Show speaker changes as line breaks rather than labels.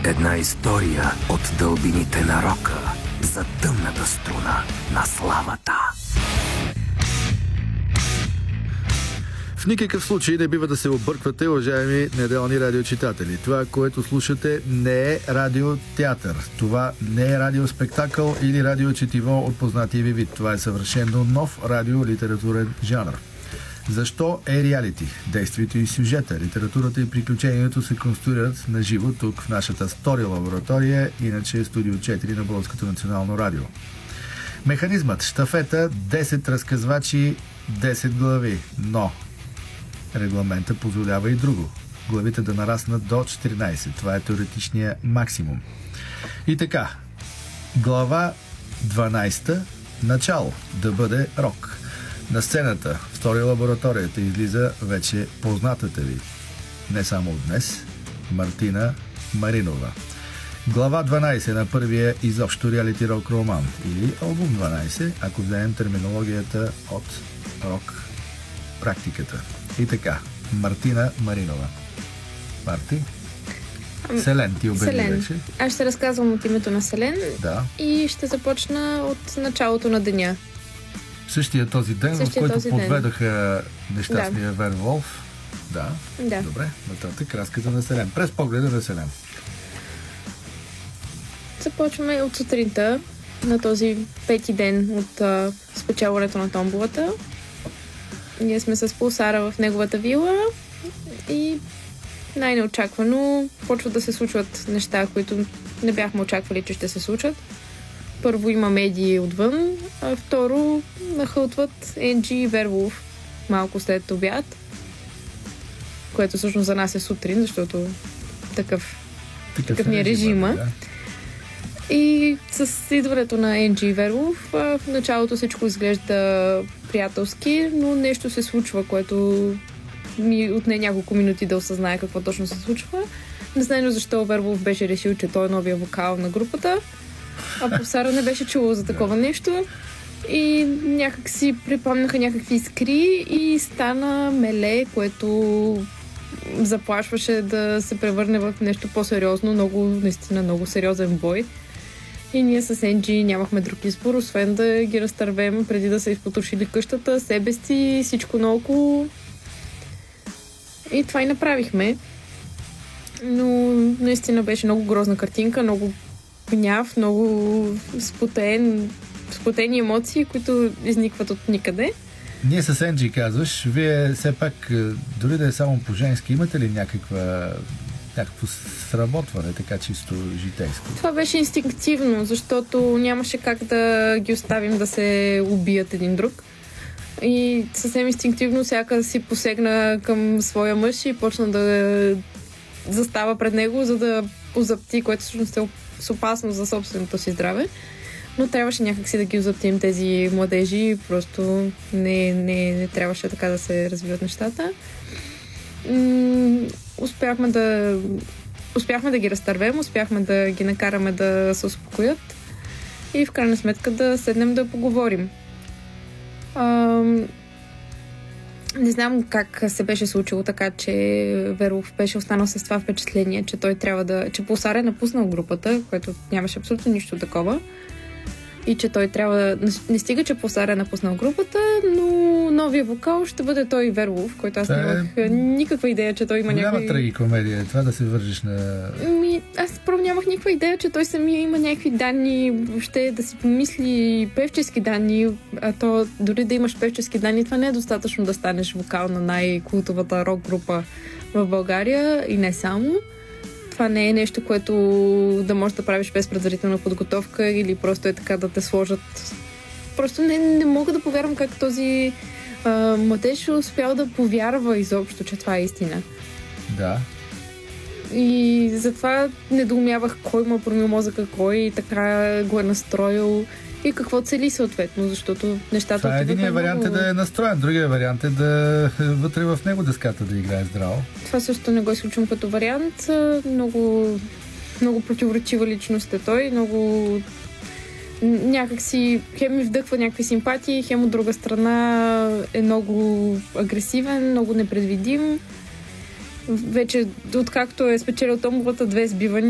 Една история от дълбините на рока за тъмната струна на славата.
В никакъв случай не бива да се обърквате, уважаеми неделни радиочитатели. Това, което слушате, не е радиотеатър. Това не е радиоспектакъл или радиочетиво от познатия ви вид. Това е съвършено нов радиолитературен жанр. Защо е реалити? Действието и сюжета, литературата и приключението се конструират на живо тук в нашата стори лаборатория, иначе Студио 4 на Българското национално радио. Механизмът, щафета, 10 разказвачи, 10 глави. Но регламента позволява и друго. Главите да нараснат до 14. Това е теоретичния максимум. И така, глава 12. Начало. Да бъде рок. На сцената, втори лабораторията, излиза вече познатата ви. Не само от днес. Мартина Маринова. Глава 12 на първия изобщо реалити рок роман. Или албум 12, ако вземем терминологията от рок практиката. И така, Мартина Маринова. Марти? Селен ти обяви вече.
Аз ще разказвам от името на Селен.
Да.
И ще започна от началото на деня.
Същия този ден, в който подведаха нещастния Верволф. Да. Добре, нататък разказа на Селен. През погледа на Селен.
Започваме от сутринта на този пети ден от спечелването на томболата. Ние сме с Пулсара в неговата вила и най-неочаквано почват да се случват неща, които не бяхме очаквали, че ще се случат. Първо има медии отвън, а второ нахълтват Енджи и Верволф малко след обяд, което всъщност за нас е сутрин, защото такъв ни е режима. Да. И с идването на Енджи и Верволф в началото всичко изглежда приятелски, но нещо се случва, което ми отне няколко минути да осъзнае какво точно се случва. Не знам защо Верволф беше решил, че той е новия вокал на групата, а Пулсара не беше чувал за такова нещо. И някак си припомнаха някакви искри и стана меле, което заплашваше да се превърне в нещо по-сериозно, наистина много сериозен бой. И ние с Енджи нямахме друг избор, освен да ги разтървем преди да са изпотушили къщата, себе си, всичко наоколо. И това и направихме. Но наистина беше много грозна картинка, много гняв, много спотени емоции, които изникват от никъде.
Ние с Енджи казваш, вие все пак, дори да е само по-женски, имате ли някакво сработване, така чисто житейско?
Това беше инстинктивно, защото нямаше как да ги оставим да се убият един друг. И съвсем инстинктивно всяка си посегна към своя мъж и почна да застава пред него, за да озапти, което всъщност е с опасност за собственото си здраве. Но трябваше някакси да ги озаптим тези младежи, просто не трябваше така да се развиват нещата. Успяхме да ги разтървем, успяхме да ги накараме да се успокоят и в крайна сметка да седнем да поговорим. Не знам как се беше случило така, че Верволф беше останал с това впечатление, че той че Пулсар е напуснал групата, което нямаше абсолютно нищо такова. И че той трябва... Не стига, че Пулсар е напуснал групата, но новия вокал ще бъде той Верволф, който аз нямах никаква идея, че той има някакви...
Голяма трагикомедия, това да се вържиш на...
Аз първо нямах никаква идея, че той самия има някакви данни, въобще да си помисли певчески данни, а то дори да имаш певчески данни, това не е достатъчно да станеш вокал на най-култовата рок група в България и не само. Това не е нещо, което да можеш да правиш без предварителна подготовка или просто е така да те сложат. Просто не мога да повярвам как този младеж успял да повярва изобщо, че това е истина.
Да.
И затова недоумявах кой му е промил мозъка, кой така го е настроил и какво цели съответно, защото нещата...
Това единият вариант е да е настроен, другия вариант е да вътре в него дъската да играе здраво.
Това също не го изключвам като вариант. Много, много противоречива личност е той, много... Някак си хем ми вдъхва някакви симпатии, хем от друга страна е много агресивен, много непредвидим. Вече откакто е спечелил томбовата 2 сбивания,